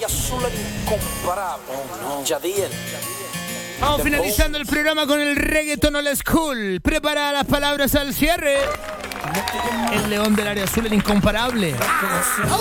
azul, el incomparable. Yadiel. Vamos finalizando el programa con el reggaeton old school. Prepara las palabras al cierre. El león del área azul, el incomparable.